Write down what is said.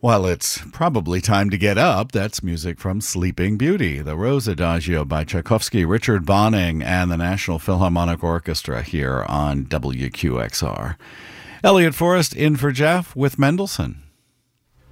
Well, it's probably time to get up. That's music from Sleeping Beauty, the Rose Adagio by Tchaikovsky, Richard Bonning, and the National Philharmonic Orchestra here on WQXR. Elliot Forrest in for Jeff with Mendelssohn.